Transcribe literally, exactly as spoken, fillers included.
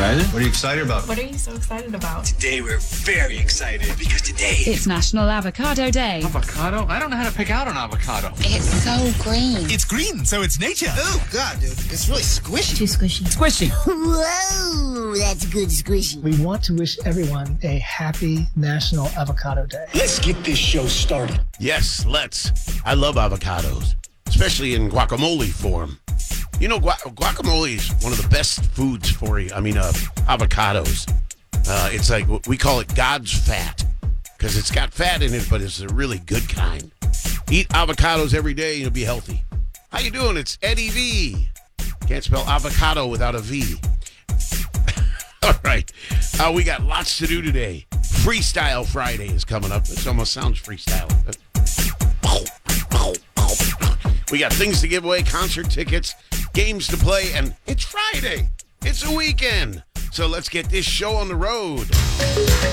excited? What are you excited about? What are you so excited about? Today we're very excited because today It's National Avocado Day. Avocado? I don't know how to pick out an avocado. It's so green. it's green, so it's nature. Oh God, dude, it's really squishy. Too squishy. Squishy. Whoa, that's good squishy. We want to wish everyone a happy National Avocado Day. Let's get this show started. Yes, let's. I love avocados, especially in guacamole form. You know, gua- guacamole is one of the best foods for you. I mean, uh, avocados. Uh, it's like, we call it God's fat because it's got fat in it, but it's a really good kind. Eat avocados every day and you'll be healthy. How you doing? It's Eddie V. Can't spell avocado without a V. All right. Uh, we got lots to do today. Freestyle Friday is coming up. This almost sounds freestyle. We got things to give away, concert tickets, games to play, and it's Friday. It's a weekend. So let's get this show on the road.